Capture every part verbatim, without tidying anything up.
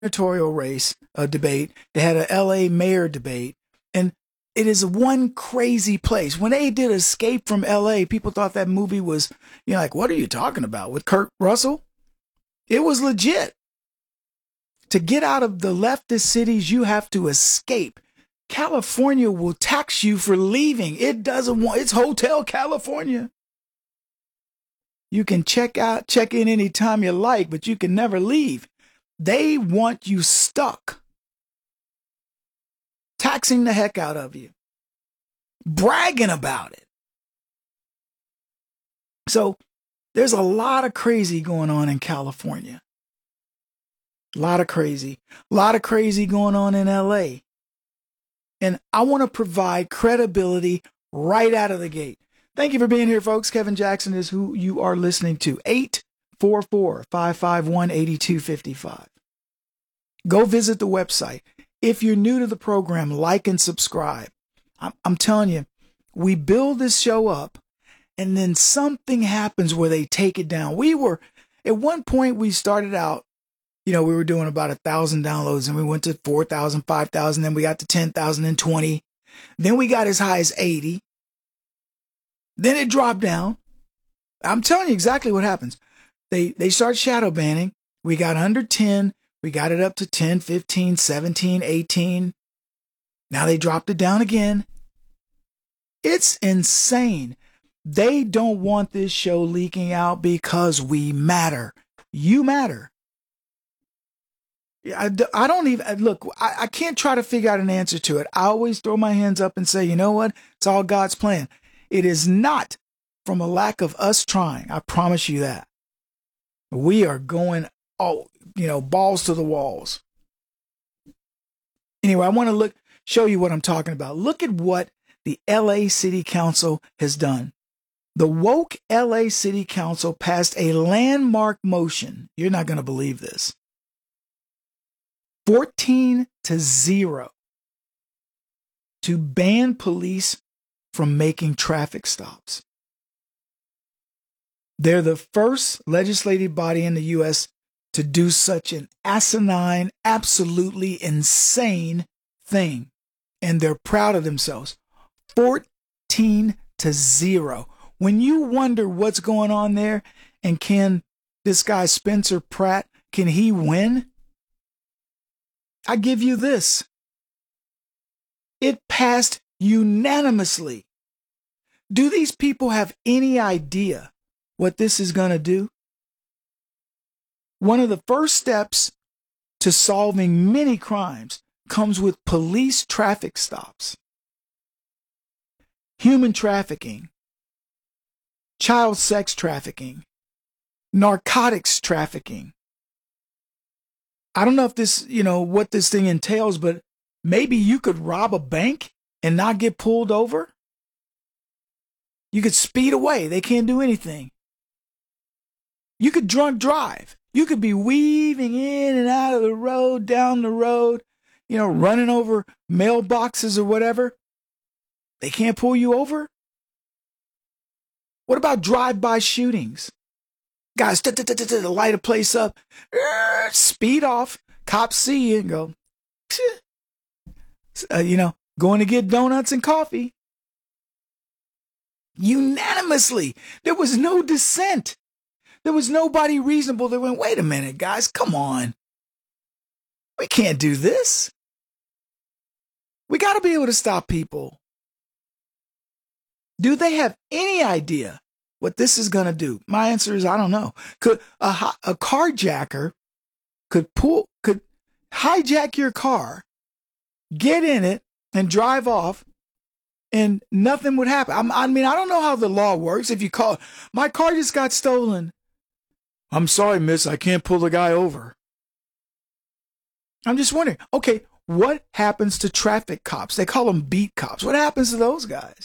gubernatorial race uh, debate. They had a L A mayor debate. And it is one crazy place. When they did Escape from L A, people thought that movie was, you know, like, what are you talking about with Kurt Russell? It was legit. To get out of the leftist cities, you have to escape. California will tax you for leaving. It doesn't want, it's Hotel California. You can check out, check in anytime you like, but you can never leave. They want you stuck. Taxing the heck out of you. Bragging about it. So there's a lot of crazy going on in California. A lot of crazy. A lot of crazy going on in L A. And I want to provide credibility right out of the gate. Thank you for being here, folks. Kevin Jackson is who you are listening to. eight four four, five five one, eight two five five. Go visit the website. If you're new to the program, like and subscribe. I'm, I'm telling you, we build this show up and then something happens where they take it down. We were, at one point we started out, you know, we were doing about a thousand downloads and we went to four thousand, five thousand, then we got to ten thousand and twenty. Then we got as high as eighty. Then it dropped down. I'm telling you exactly what happens. They, they start shadow banning. We got under ten. We got it up to ten, fifteen, seventeen, eighteen. Now they dropped it down again. It's insane. They don't want this show leaking out because we matter. You matter. I, I don't even, look, I, I can't try to figure out an answer to it. I always throw my hands up and say, you know what? It's all God's plan. It is not from a lack of us trying. I promise you that. We are going, oh, you know, balls to the walls. Anyway, I want to look, show you what I'm talking about. Look at what the L A City Council has done. The woke L A City Council passed a landmark motion. You're not going to believe this. fourteen to zero to ban police from making traffic stops. They're the first legislative body in the U S to do such an asinine, absolutely insane thing. And they're proud of themselves. fourteen to zero. When you wonder what's going on there and can this guy Spencer Pratt, can he win? I give you this. It passed unanimously. Do these people have any idea what this is going to do? One of the first steps to solving many crimes comes with police traffic stops. Human trafficking, child sex trafficking, narcotics trafficking. I don't know if this, you know, what this thing entails, but maybe you could rob a bank and not get pulled over. You could speed away. They can't do anything. You could drunk drive. You could be weaving in and out of the road, down the road, you know, running over mailboxes or whatever. They can't pull you over. What about drive-by shootings? Guys, light a place up, speed off, cops see you and go, uh, you know, going to get donuts and coffee. Unanimously, there was no dissent. There was nobody reasonable that went, wait a minute, guys, come on. We can't do this. We got to be able to stop people. Do they have any idea what this is going to do? My answer is, I don't know. Could a, a carjacker could pull, could hijack your car, get in it and drive off and nothing would happen. I'm, I mean, I don't know how the law works. If you call, my car just got stolen. I'm sorry, miss, I can't pull the guy over. I'm just wondering, okay, what happens to traffic cops? They call them beat cops. What happens to those guys?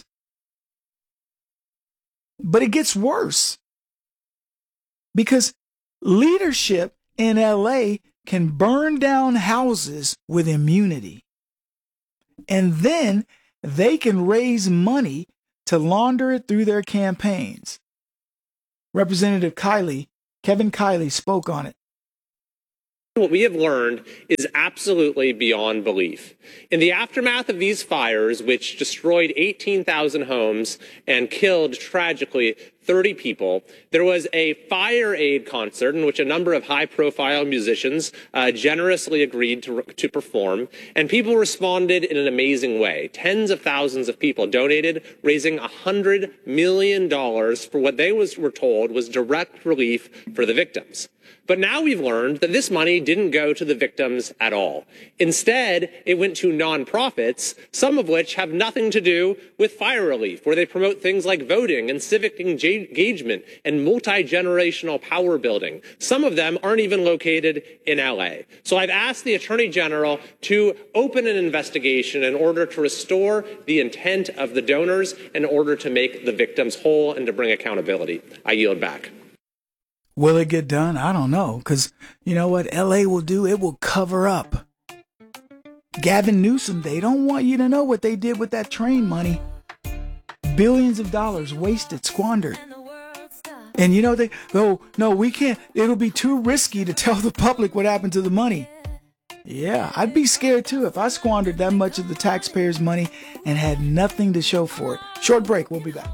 But it gets worse because leadership in L A can burn down houses with immunity. And then they can raise money to launder it through their campaigns. Representative Kiley, Kevin Kiley spoke on it. What we have learned is absolutely beyond belief. In the aftermath of these fires, which destroyed eighteen thousand homes and killed, tragically, thirty people, there was a fire aid concert in which a number of high-profile musicians uh, generously agreed to, to perform, and people responded in an amazing way. Tens of thousands of people donated, raising one hundred million dollars for what they was, were told was direct relief for the victims. But now we've learned that this money didn't go to the victims at all. Instead, it went to nonprofits, some of which have nothing to do with fire relief, where they promote things like voting and civic engagement and multi-generational power building. Some of them aren't even located in L A. So I've asked the Attorney General to open an investigation in order to restore the intent of the donors, in order to make the victims whole and to bring accountability. I yield back. Will it get done? I don't know, because you know what L A will do? It will cover up. Gavin Newsom, they don't want you to know what they did with that train money. Billions of dollars wasted, squandered. And you know, they, oh, no, we can't, it'll be too risky to tell the public what happened to the money. Yeah, I'd be scared too if I squandered that much of the taxpayers' money and had nothing to show for it. Short break, we'll be back.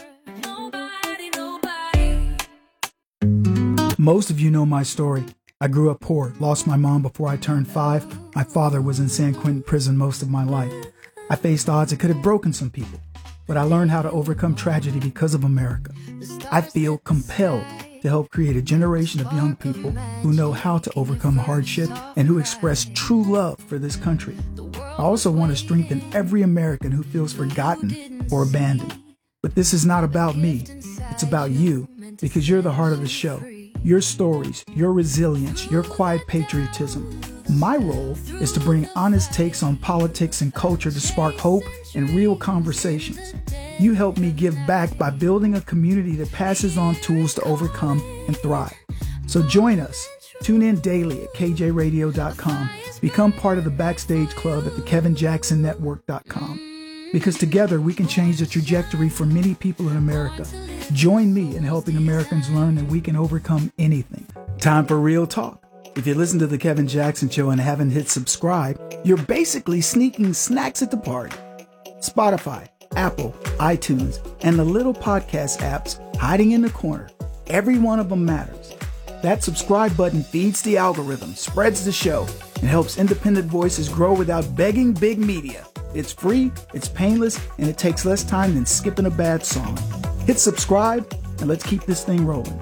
Most of you know my story. I grew up poor, lost my mom before I turned five. My father was in San Quentin prison most of my life. I faced odds that could have broken some people, but I learned how to overcome tragedy because of America. I feel compelled to help create a generation of young people who know how to overcome hardship and who express true love for this country. I also want to strengthen every American who feels forgotten or abandoned. But this is not about me. It's about you, because you're the heart of the show. Your stories, your resilience, your quiet patriotism. My role is to bring honest takes on politics and culture to spark hope and real conversations. You help me give back by building a community that passes on tools to overcome and thrive. So join us. Tune in daily at K J radio dot com. Become part of the Backstage Club at the Kevin Jackson Network dot com. Because together we can change the trajectory for many people in America. Join me in helping Americans learn that we can overcome anything. Time for real talk. If you listen to The Kevin Jackson Show and haven't hit subscribe, you're basically sneaking snacks at the party. Spotify, Apple, iTunes, and the little podcast apps hiding in the corner. Every one of them matters. That subscribe button feeds the algorithm, spreads the show, and helps independent voices grow without begging big media. It's free, it's painless, and it takes less time than skipping a bad song. Hit subscribe, and let's keep this thing rolling.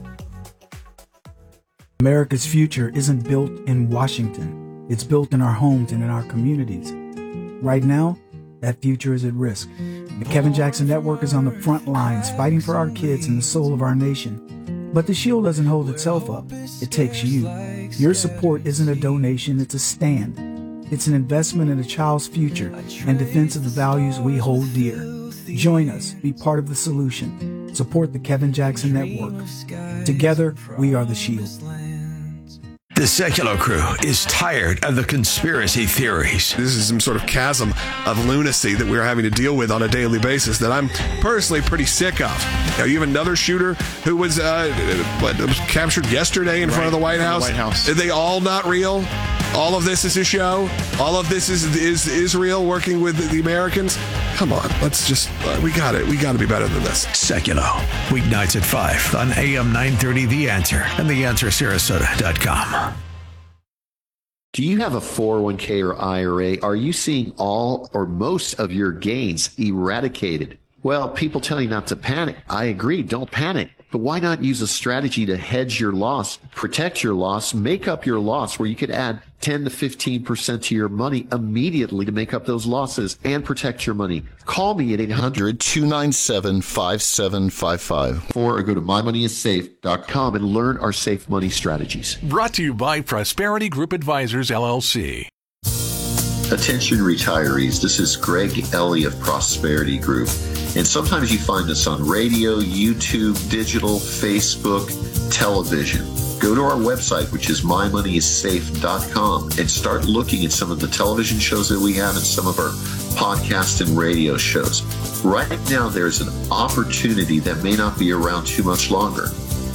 America's future isn't built in Washington. It's built in our homes and in our communities. Right now, that future is at risk. The Kevin Jackson Network is on the front lines, fighting for our kids and the soul of our nation. But the shield doesn't hold itself up. It takes you. Your support isn't a donation, it's a stand. It's an investment in a child's future and defense of the values we hold dear. Join us, be part of the solution. Support the Kevin Jackson Network. Together, we are the shield. The Secular Crew is tired of the conspiracy theories. This is some sort of chasm of lunacy that we're having to deal with on a daily basis that I'm personally pretty sick of. Now, you have another shooter who was, uh, what, was captured yesterday in right. front of the White House. The White House. Are they all not real? All of this is a show? All of this is is Israel working with the Americans? Come on, let's just, uh, we got it. We got to be better than this. Secular, weeknights at five on A M nine thirty The Answer and the answer sarasota dot com. Do you have a four oh one k or I R A? Are you seeing all or most of your gains eradicated? Well, people tell you not to panic. I agree, don't panic. But why not use a strategy to hedge your loss, protect your loss, make up your loss, where you could add ten to fifteen percent to your money immediately to make up those losses and protect your money? Call me at eight hundred, two nine seven, five seven five five or go to my money is safe dot com and learn our safe money strategies. Brought to you by Prosperity Group Advisors, L L C. Attention retirees, this is Greg Ellie of Prosperity Group. And sometimes you find us on radio, YouTube, digital, Facebook, television. Go to our website, which is my money is safe dot com, and start looking at some of the television shows that we have and some of our podcast and radio shows. Right now, there's an opportunity that may not be around too much longer.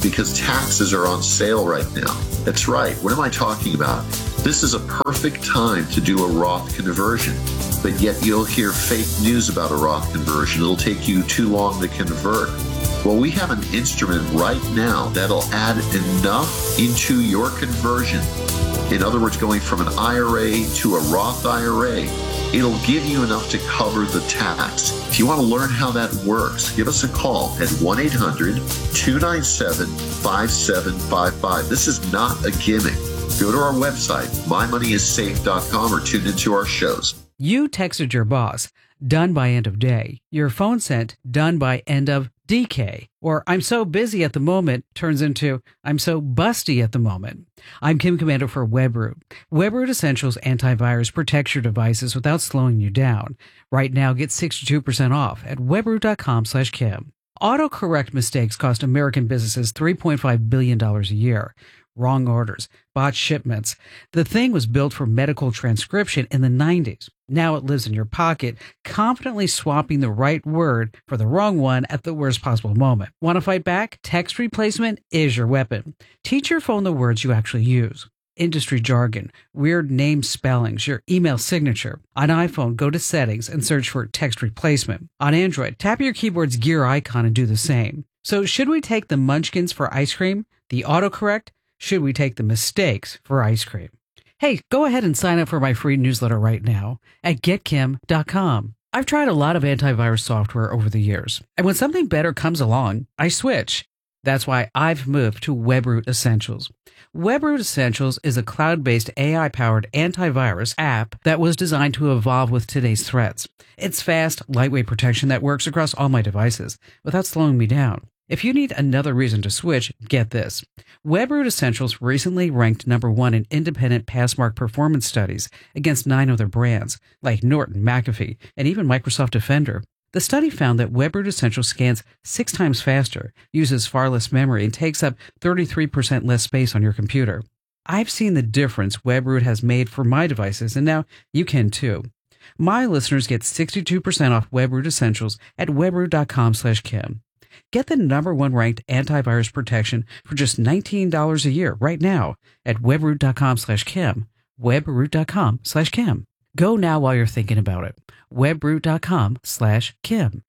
because taxes are on sale right now. That's right. What am I talking about? This is a perfect time to do a Roth conversion, but yet you'll hear fake news about a Roth conversion. It'll take you too long to convert. Well, we have an instrument right now that'll add enough into your conversion. In other words, going from an I R A to a Roth I R A, it'll give you enough to cover the tax. If you want to learn how that works, give us a call at one eight hundred two nine seven five seven five five. This is not a gimmick. Go to our website, my money is safe dot com, or tune into our shows. You texted your boss, done by end of day. Your phone sent, done by end of D K. Or I'm so busy at the moment turns into I'm so busty at the moment. I'm Kim Komando for WebRoot. WebRoot Essentials antivirus protects your devices without slowing you down. Right now, get sixty-two percent off at webroot.com slash Kim. Autocorrect mistakes cost American businesses three point five billion dollars a year. Wrong orders, botched shipments. The thing was built for medical transcription in the nineties. Now it lives in your pocket, confidently swapping the right word for the wrong one at the worst possible moment. Want to fight back? Text replacement is your weapon. Teach your phone the words you actually use. Industry jargon, weird name spellings, your email signature. On iPhone, go to settings and search for text replacement. On Android, tap your keyboard's gear icon and do the same. So should we take the munchkins for ice cream? The autocorrect? Should we take the mistakes for ice cream? Hey, go ahead and sign up for my free newsletter right now at get kim dot com. I've tried a lot of antivirus software over the years, and when something better comes along, I switch. That's why I've moved to WebRoot Essentials. WebRoot Essentials is a cloud-based A I-powered antivirus app that was designed to evolve with today's threats. It's fast, lightweight protection that works across all my devices without slowing me down. If you need another reason to switch, get this. WebRoot Essentials recently ranked number one in independent Passmark performance studies against nine other brands, like Norton, McAfee, and even Microsoft Defender. The study found that WebRoot Essentials scans six times faster, uses far less memory, and takes up thirty-three percent less space on your computer. I've seen the difference WebRoot has made for my devices, and now you can too. My listeners get sixty-two percent off WebRoot Essentials at webroot.com slash Kim. Get the number one ranked antivirus protection for just nineteen dollars a year right now at webroot.com slash Kim. webroot.com slash Kim. Go now while you're thinking about it. webroot.com slash Kim.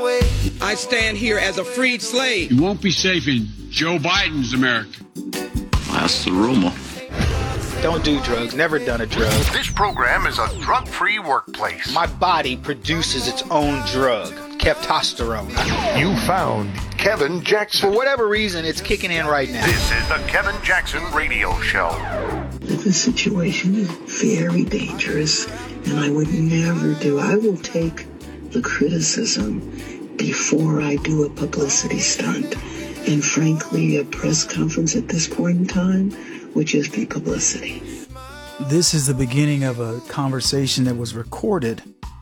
I stand here as a freed slave. You won't be safe in Joe Biden's America. That's the rumor. Don't do drugs. Never done a drug. This program is a drug-free workplace. My body produces its own drug, Keptosterone. You found Kevin Jackson. For whatever reason, it's kicking in right now. This is the Kevin Jackson Radio Show. The situation is very dangerous, and I would never do. I will take the criticism before I do a publicity stunt. And frankly, a press conference at this point in time would just be publicity. This is the beginning of a conversation that was recorded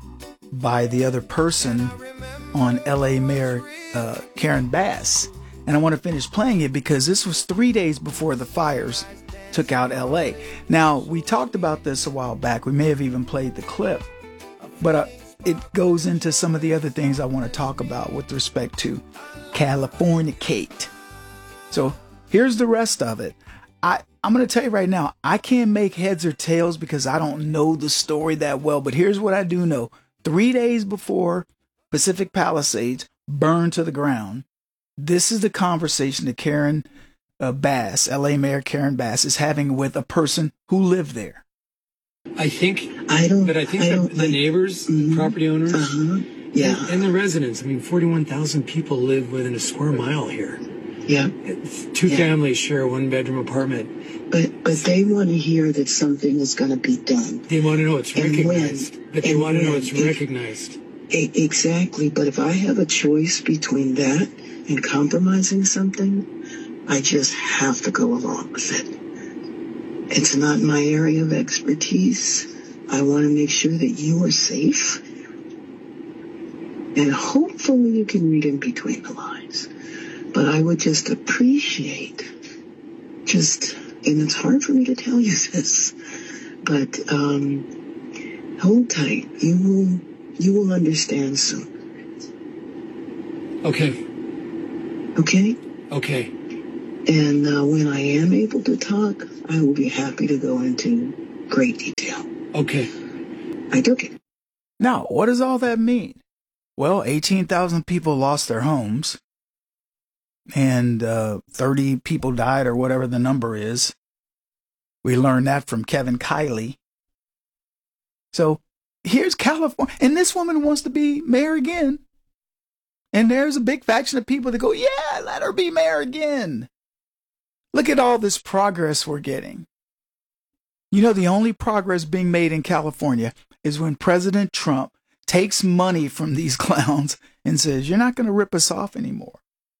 by the other person on L A Mayor uh, Karen Bass. And I want to finish playing it because this was three days before the fires took out L A. Now, we talked about this a while back. We may have even played the clip. But uh, it goes into some of the other things I want to talk about with respect to Californicate. So here's the rest of it. I, I'm going to tell you right now, I can't make heads or tails because I don't know the story that well. But here's what I do know. Three days before Pacific Palisades burned to the ground, this is the conversation that Karen uh, Bass, L A Mayor Karen Bass, is having with a person who lived there. I think, I don't, but I think I the, don't, the neighbors, mm-hmm. the property owners, uh-huh. yeah. and, and the residents. I mean, forty-one thousand people live within a square mile here. Yeah. Two yeah. families share a one-bedroom apartment. But but they want to hear that something is going to be done. They want to know it's and recognized. When, but they want to know it's if, recognized. Exactly. But if I have a choice between that and compromising something, I just have to go along with it. It's not my area of expertise. I want to make sure that you are safe. And hopefully you can read in between the lines. But I would just appreciate just, and it's hard for me to tell you this, but um, hold tight. You will, you will understand soon. Okay. Okay? Okay. And uh, when I am able to talk, I will be happy to go into great detail. Okay. I took it. Now, what does all that mean? Well, eighteen thousand people lost their homes, and uh, thirty people died, or whatever the number is. We learned that from Kevin Kiley. So here's California, and this woman wants to be mayor again. And there's a big faction of people that go, yeah, let her be mayor again. Look at all this progress we're getting. You know, the only progress being made in California is when President Trump takes money from these clowns and says, you're not going to rip us off anymore.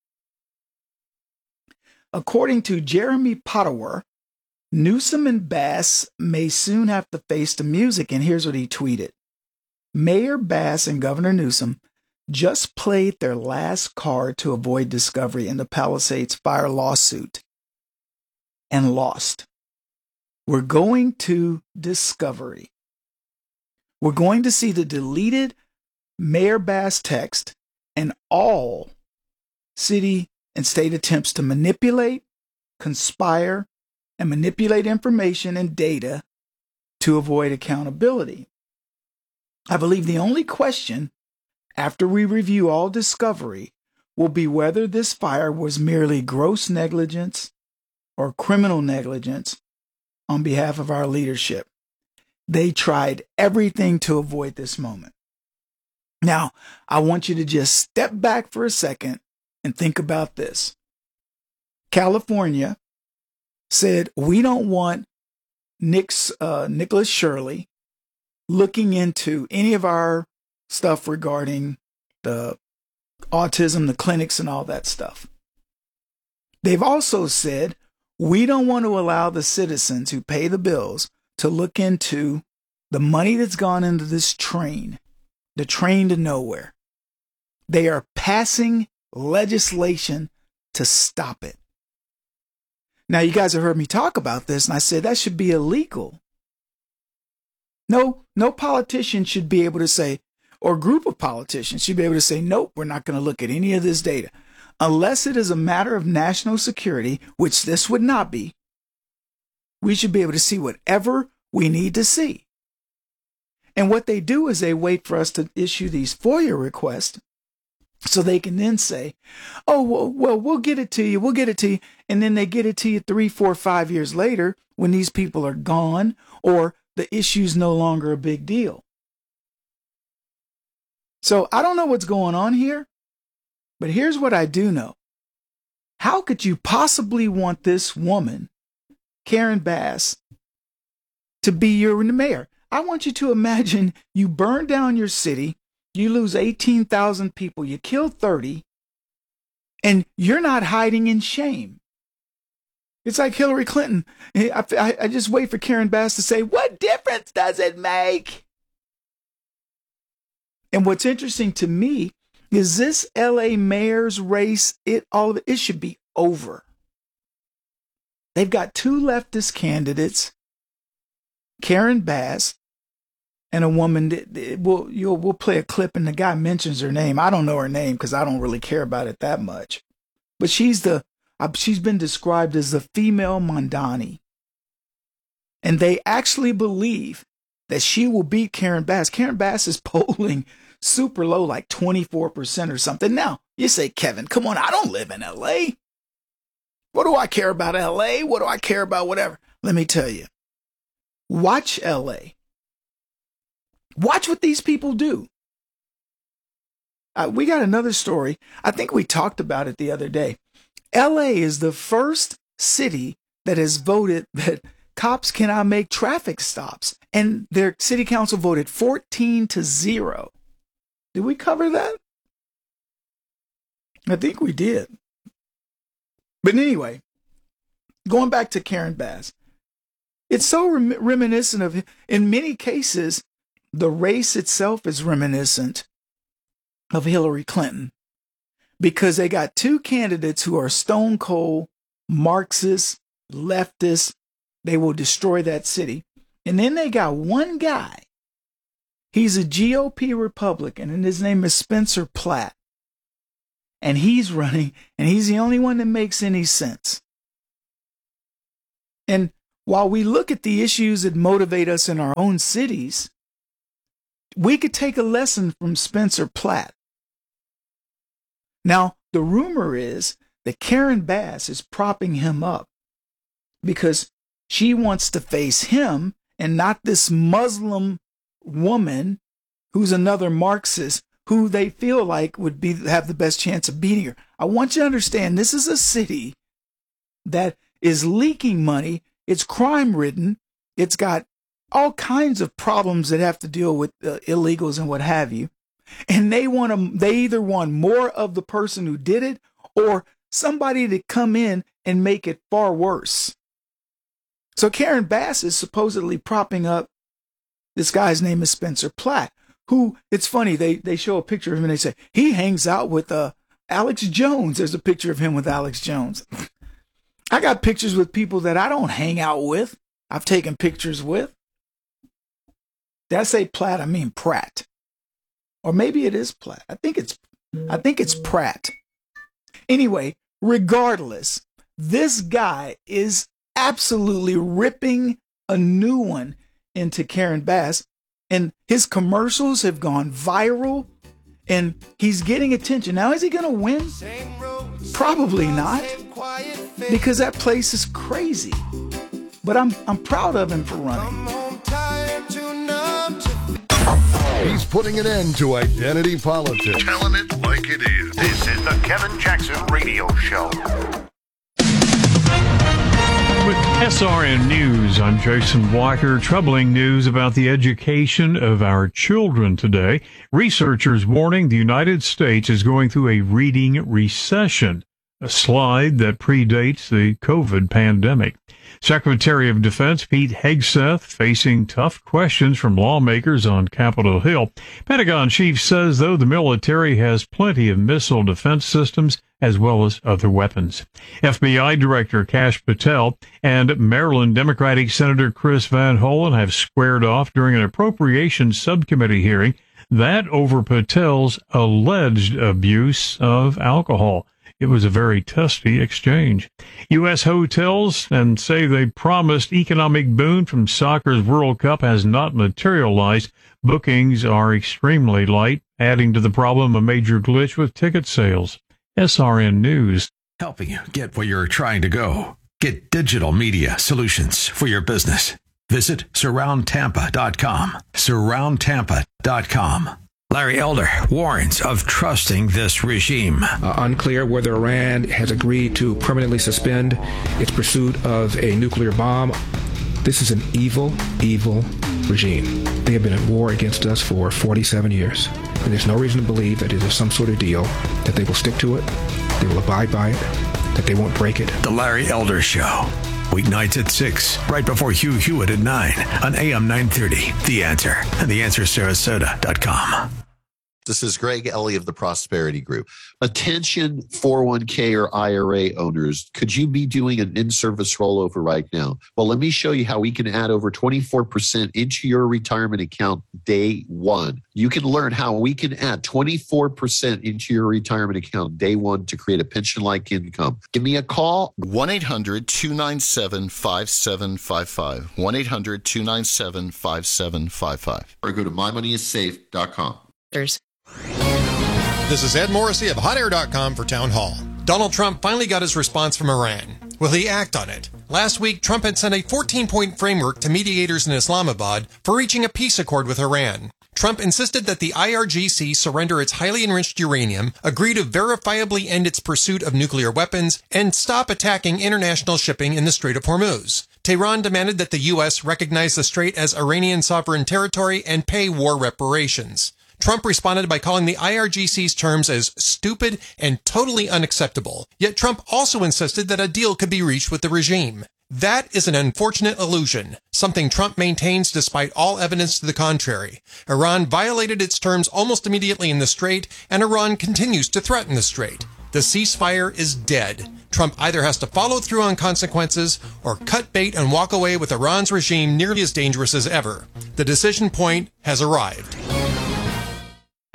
According to Jeremy Potower, Newsom and Bass may soon have to face the music, and here's what he tweeted. Mayor Bass and Governor Newsom just played their last card to avoid discovery in the Palisades fire lawsuit and lost. We're going to discovery. We're going to see the deleted Mayor Bass text and all city and state attempts to manipulate, conspire, and manipulate information and data to avoid accountability. I believe the only question after we review all discovery will be whether this fire was merely gross negligence or criminal negligence on behalf of our leadership. They tried everything to avoid this moment. Now, I want you to just step back for a second and think about this. California said, we don't want Nick's, uh, Nicholas Shirley looking into any of our stuff regarding the autism, the clinics, and all that stuff. They've also said, we don't want to allow the citizens who pay the bills to look into the money that's gone into this train, the train to nowhere. They are passing legislation to stop it. Now, you guys have heard me talk about this, and I said that should be illegal. No, no politician should be able to say, or group of politicians should be able to say, nope, we're not going to look at any of this data. Unless it is a matter of national security, which this would not be, we should be able to see whatever we need to see. And what they do is they wait for us to issue these FOIA requests so they can then say, oh, well, well, we'll get it to you. We'll get it to you. And then they get it to you three, four, five years later when these people are gone or the issue's no longer a big deal. So I don't know what's going on here, but here's what I do know. How could you possibly want this woman, Karen Bass, to be your mayor? I want you to imagine you burn down your city, you lose eighteen thousand people, you kill thirty, and you're not hiding in shame. It's like Hillary Clinton. I, I, I just wait for Karen Bass to say, what difference does it make? And what's interesting to me is this L A mayor's race, it all of it, it should be over. They've got two leftist candidates, Karen Bass and a woman that, that we'll, you'll, we'll play a clip and the guy mentions her name. I don't know her name because I don't really care about it that much. But she's the, uh, she's been described as the female Mondani. And they actually believe that she will beat Karen Bass. Karen Bass is polling super low, like twenty-four percent or something. Now, you say, Kevin, come on, I don't live in L A. What do I care about L A? What do I care about whatever? Let me tell you. Watch L A. Watch what these people do. Uh, we got another story. I think we talked about it the other day. L A is the first city that has voted that cops cannot make traffic stops. And their city council voted fourteen to zero. Did we cover that? I think we did. But anyway, going back to Karen Bass, it's so rem- reminiscent of, in many cases, the race itself is reminiscent of Hillary Clinton because they got two candidates who are stone cold, Marxist, leftist. They will destroy that city. And then they got one guy. He's a G O P Republican, and his name is Spencer Platt. And he's running, and he's the only one that makes any sense. And while we look at the issues that motivate us in our own cities, we could take a lesson from Spencer Platt. Now, the rumor is that Karen Bass is propping him up because she wants to face him and not this Muslim woman who's another Marxist who they feel like would be have the best chance of beating her. I want you to understand, this is a city that is leaking money. It's crime-ridden. It's got all kinds of problems that have to deal with uh, illegals and what have you. And they want to, they either want more of the person who did it or somebody to come in and make it far worse. So Karen Bass is supposedly propping up, this guy's name is Spencer Platt, who, it's funny, they, they show a picture of him and they say, he hangs out with uh, Alex Jones. There's a picture of him with Alex Jones. I got pictures with people that I don't hang out with. I've taken pictures with. Did I say Platt? I mean Pratt. Or maybe it is Platt. I think it's, I think it's Pratt. Anyway, regardless, this guy is absolutely ripping a new one into Karen Bass, and his commercials have gone viral, and he's getting attention. Now, is he going to win? Probably not, because that place is crazy. But I'm I'm proud of him for running. He's putting an end to identity politics. Telling it like it is. This is the Kevin Jackson Radio Show. With S R N News, I'm Jason Walker. Troubling news about the education of our children today. Researchers warning the United States is going through a reading recession, a slide that predates the COVID pandemic. Secretary of Defense Pete Hegseth facing tough questions from lawmakers on Capitol Hill. Pentagon chief says, though, the military has plenty of missile defense systems as well as other weapons. F B I Director Kash Patel and Maryland Democratic Senator Chris Van Hollen have squared off during an appropriations subcommittee hearing that over Patel's alleged abuse of alcohol. It was a very testy exchange. U S hotels and say they promised economic boon from soccer's World Cup has not materialized. Bookings are extremely light, adding to the problem a major glitch with ticket sales. S R N News. Helping you get where you're trying to go. Get digital media solutions for your business. Visit surround tampa dot com. surround tampa dot com. Larry Elder warns of trusting this regime. Uh, unclear whether Iran has agreed to permanently suspend its pursuit of a nuclear bomb. This is an evil, evil regime. They have been at war against us for forty-seven years. And there's no reason to believe that it is some sort of deal, that they will stick to it, they will abide by it, that they won't break it. The Larry Elder Show. Weeknights at six, right before Hugh Hewitt at nine on A M nine thirty. The Answer and the answer sarasota dot com. This is Greg Ellie of the Prosperity Group. Attention four oh one k or I R A owners, could you be doing an in-service rollover right now? Well, let me show you how we can add over twenty-four percent into your retirement account day one. You can learn how we can add twenty-four percent into your retirement account day one to create a pension-like income. Give me a call. one eight hundred two nine seven five seven five five. one eight hundred two nine seven five seven five five. Or go to my money is safe dot com. There's This is Ed Morrissey of hot air dot com for Town Hall. Donald Trump finally got his response from Iran. Will he act on it? Last week, Trump had sent a fourteen-point framework to mediators in Islamabad for reaching a peace accord with Iran. Trump insisted that the I R G C surrender its highly enriched uranium, agree to verifiably end its pursuit of nuclear weapons, and stop attacking international shipping in the Strait of Hormuz. Tehran demanded that the U S recognize the strait as Iranian sovereign territory and pay war reparations. Trump responded by calling the I R G C's terms as stupid and totally unacceptable. Yet Trump also insisted that a deal could be reached with the regime. That is an unfortunate illusion, something Trump maintains despite all evidence to the contrary. Iran violated its terms almost immediately in the strait, and Iran continues to threaten the strait. The ceasefire is dead. Trump either has to follow through on consequences or cut bait and walk away with Iran's regime nearly as dangerous as ever. The decision point has arrived.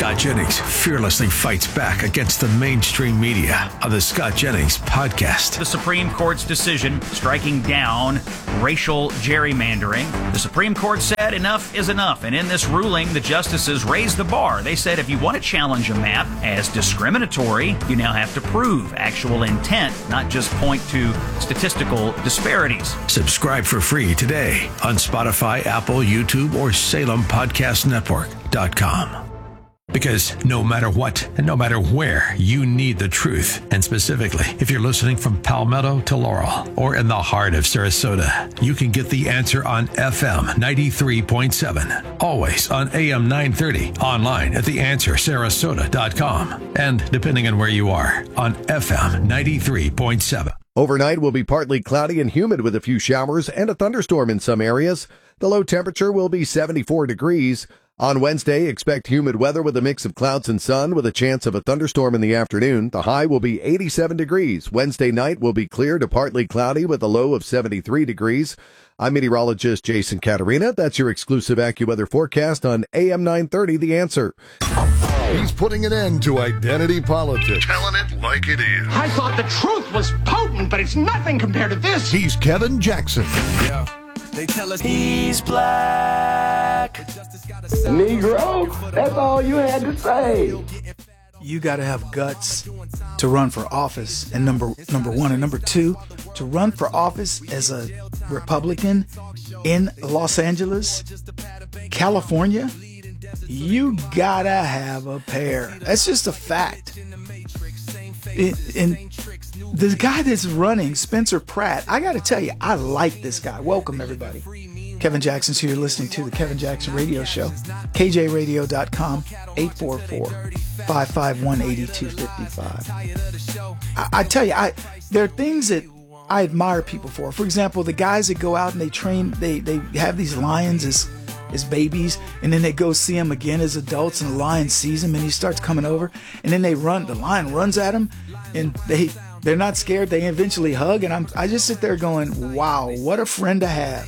Scott Jennings fearlessly fights back against the mainstream media on the Scott Jennings Podcast. The Supreme Court's decision striking down racial gerrymandering. The Supreme Court said enough is enough, and in this ruling, the justices raised the bar. They said if you want to challenge a map as discriminatory, you now have to prove actual intent, not just point to statistical disparities. Subscribe for free today on Spotify, Apple, YouTube, or Salem Podcast Network dot com. Because no matter what and no matter where, you need the truth. And specifically, if you're listening from Palmetto to Laurel or in the heart of Sarasota, you can get the answer on F M ninety-three point seven. Always on A M nine thirty. Online at the answer sarasota dot com. And depending on where you are, on F M ninety-three point seven. Overnight will be partly cloudy and humid with a few showers and a thunderstorm in some areas. The low temperature will be seventy-four degrees. On Wednesday, expect humid weather with a mix of clouds and sun with a chance of a thunderstorm in the afternoon. The high will be eighty-seven degrees. Wednesday night will be clear to partly cloudy with a low of seventy-three degrees. I'm meteorologist Jason Caterina. That's your exclusive AccuWeather forecast on A M nine thirty, The Answer. He's putting an end to identity politics. Telling it like it is. I thought the truth was potent, but it's nothing compared to this. He's Kevin Jackson. Yeah. They tell us he's black. Negro, that's all you had to say. You got to have guts to run for office, and number number one. And number two, to run for office as a Republican in Los Angeles, California, you got to have a pair. That's just a fact. It, and the guy that's running, Spencer Pratt, I got to tell you, I like this guy. Welcome, everybody. Kevin Jackson's here. You're listening to the Kevin Jackson Radio Show. K J radio dot com, eight four four, five five one, eight two five five. I, I tell you, I there are things that I admire people for. For example, the guys that go out and they train, they, they have these lions as, as babies, and then they go see them again as adults, and the lion sees them, and he starts coming over, and then they run, the lion runs at them, and they... They're not scared. They eventually hug, and I'm, I just sit there going, wow, what a friend to have.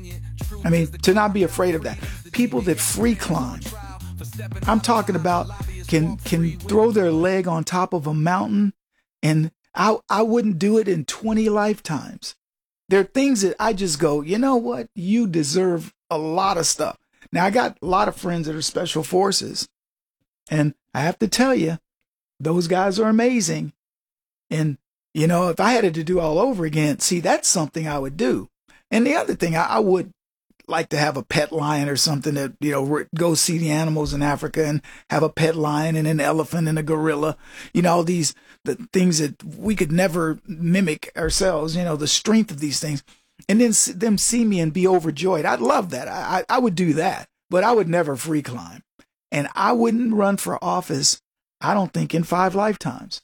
I mean, to not be afraid of that. People that free climb. I'm talking about can can throw their leg on top of a mountain, and I, I wouldn't do it in twenty lifetimes. There are things that I just go, you know what? You deserve a lot of stuff. Now, I got a lot of friends that are special forces, and I have to tell you, those guys are amazing. And you know, if I had to do all over again, see, that's something I would do. And the other thing, I, I would like to have a pet lion or something that, you know, go see the animals in Africa and have a pet lion and an elephant and a gorilla, you know, all these the things that we could never mimic ourselves, you know, the strength of these things. And then see, them see me and be overjoyed. I'd love that. I, I, I would do that, but I would never free climb. And I wouldn't run for office, I don't think, in five lifetimes.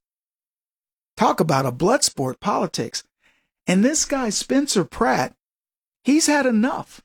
Talk about a blood sport, politics. And this guy, Spencer Pratt, he's had enough.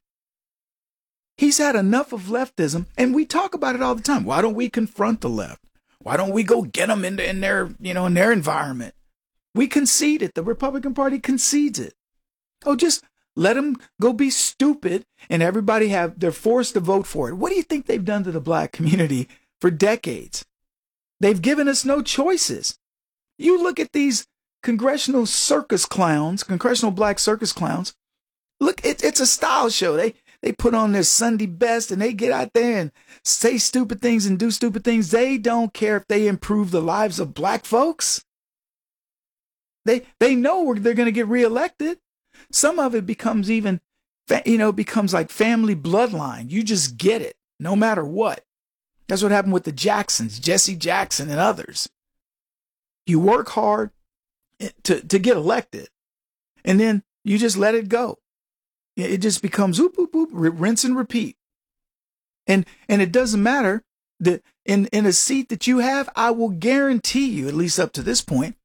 He's had enough of leftism. And we talk about it all the time. Why don't we confront the left? Why don't we go get them in, in their, you know, in their environment? We concede it. The Republican Party concedes it. Oh, just let them go be stupid, and everybody have, they're forced to vote for it. What do you think they've done to the black community for decades? They've given us no choices. You look at these congressional circus clowns, congressional black circus clowns. Look, it, it's a style show. They they put on their Sunday best, and they get out there and say stupid things and do stupid things. They don't care if they improve the lives of black folks. They they know they're going to get reelected. Some of it becomes even, you know, becomes like family bloodline. You just get it, no matter what. That's what happened with the Jacksons, Jesse Jackson and others. You work hard to, to get elected, and then you just let it go. It just becomes oop, oop, oop, rinse and repeat. And and it doesn't matter that in, in a seat that you have, I will guarantee you, at least up to this point,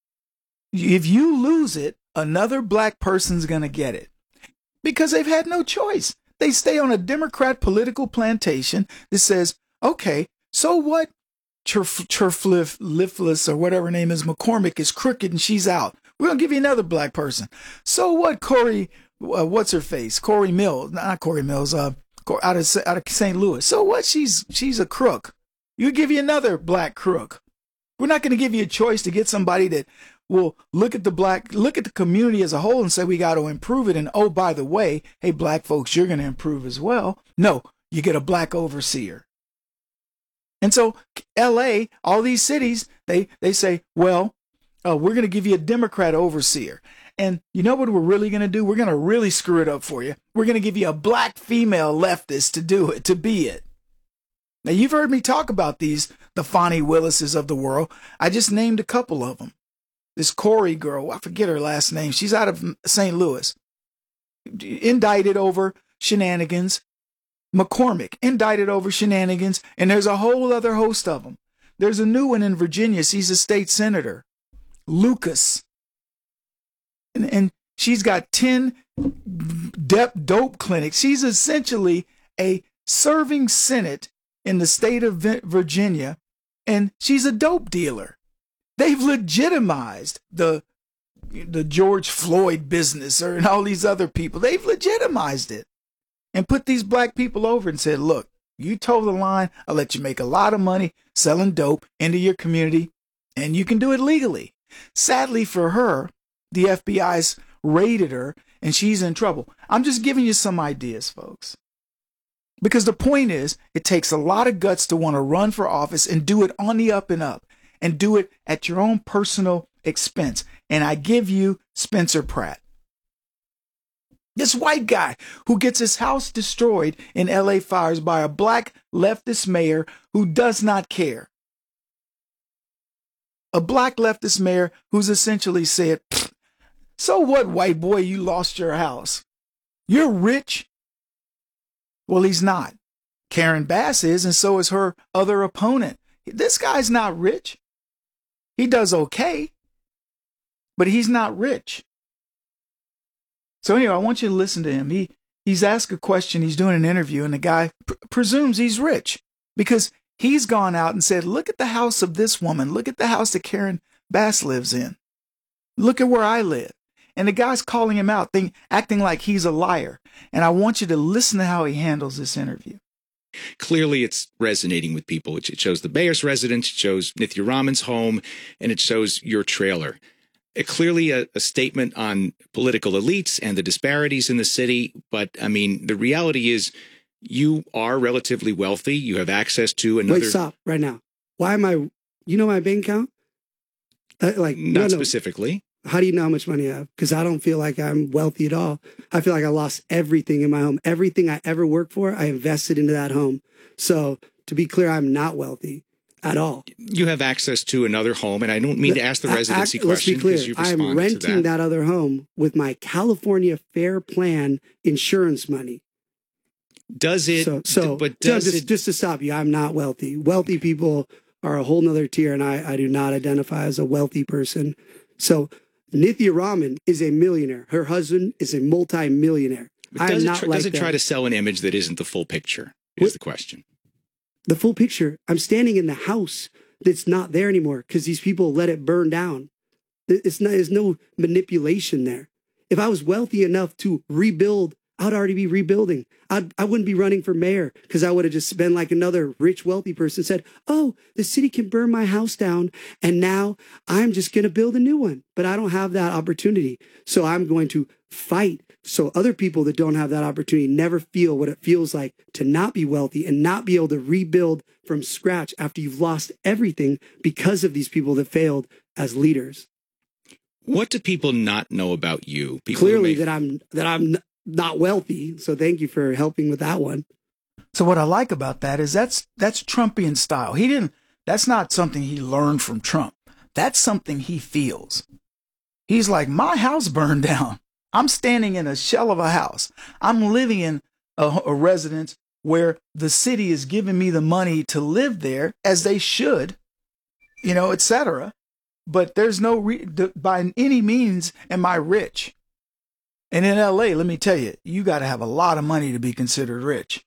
if you lose it, another black person's going to get it. Because they've had no choice. They stay on a Democrat political plantation that says, okay, so what? Cherfliflis or whatever her name is, McCormick is crooked and she's out. We're going to give you another black person. So what, Corey, uh, what's her face? Corey Mills, not Corey Mills, uh, out of, out of Saint Louis. So what? She's, she's a crook. We'll give you another black crook. We're not going to give you a choice to get somebody that will look at the black, look at the community as a whole and say, we got to improve it. And oh, by the way, hey, black folks, you're going to improve as well. No, you get a black overseer. And so L A, all these cities, they, they say, well, uh, we're going to give you a Democrat overseer. And you know what we're really going to do? We're going to really screw it up for you. We're going to give you a black female leftist to do it, to be it. Now, you've heard me talk about these, the Fonnie Willises of the world. I just named a couple of them. This Corey girl, I forget her last name. She's out of Saint Louis. Indicted over shenanigans. McCormick, indicted over shenanigans. And there's a whole other host of them. There's a new one in Virginia. She's a state senator. Lucas. And, and she's got ten dep- dope clinics. She's essentially a serving Senate in the state of Virginia, and she's a dope dealer. They've legitimized the the George Floyd business or and all these other people. They've legitimized it and put these black people over and said, look, you toe the line, I'll let you make a lot of money selling dope into your community, and you can do it legally. Sadly for her, the F B I's raided her, and she's in trouble. I'm just giving you some ideas, folks. Because the point is, it takes a lot of guts to want to run for office and do it on the up and up, and do it at your own personal expense. And I give you Spencer Pratt. This white guy who gets his house destroyed in L A fires by a black leftist mayor who does not care. A black leftist mayor who's essentially said, so what, white boy, you lost your house. You're rich. Well, he's not. Karen Bass is, and so is her other opponent. This guy's not rich. He does okay, but he's not rich. So anyway, I want you to listen to him. He he's asked a question. He's doing an interview, and the guy pr- presumes he's rich because he's gone out and said, look at the house of this woman. Look at the house that Karen Bass lives in. Look at where I live. And the guy's calling him out, think, acting like he's a liar. And I want you to listen to how he handles this interview. Clearly, it's resonating with people. It shows the mayor's residence, it shows Nithya Raman's home, and it shows your trailer. It clearly a, a statement on political elites and the disparities in the city. But, I mean, the reality is you are relatively wealthy. You have access to another... Wait, stop right now. Why am I... You know my bank account? Uh, like Not no, no. specifically. How do you know how much money I have? Because I don't feel like I'm wealthy at all. I feel like I lost everything in my home. Everything I ever worked for, I invested into that home. So to be clear, I'm not wealthy at all. You have access to another home, and I don't mean to ask the residency I, I, question because Let's you've be clear. responded I'm renting to that. that other home with my California Fair Plan insurance money. Does it? So, so but does just, it? Just to stop you, I'm not wealthy. Wealthy people are a whole nother tier, and I, I do not identify as a wealthy person. So Nithya Raman is a millionaire. Her husband is a multi-millionaire. But does I'm it, not tr- like does it that. try to sell an image that isn't the full picture? Is What? the question. The full picture. I'm standing in the house that's not there anymore because these people let it burn down. It's not, there's no manipulation there. If I was wealthy enough to rebuild, I'd already be rebuilding. I'd, I wouldn't be running for mayor because I would have just been like another rich, wealthy person said, oh, the city can burn my house down. And now I'm just going to build a new one. But I don't have that opportunity. So I'm going to fight so other people that don't have that opportunity never feel what it feels like to not be wealthy and not be able to rebuild from scratch after you've lost everything because of these people that failed as leaders. What do people not know about you? People Clearly may... that I'm that I'm not wealthy. So thank you for helping with that one. So what I like about that is that's that's Trumpian style. He didn't. That's not something he learned from Trump. That's something he feels. He's like, my house burned down. I'm standing in a shell of a house. I'm living in a, a residence where the city is giving me the money to live there as they should, you know, et cetera. But there's no, re- by any means am I rich. And in L A, let me tell you, you got to have a lot of money to be considered rich.